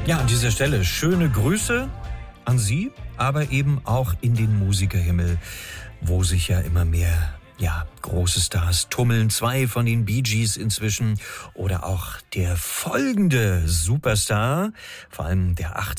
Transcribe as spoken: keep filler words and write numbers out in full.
Ja, an dieser Stelle schöne Grüße an Sie, aber eben auch in den Musikerhimmel, wo sich ja immer mehr, ja, große Stars tummeln. Zwei von den Bee Gees inzwischen oder auch der folgende Superstar, vor allem der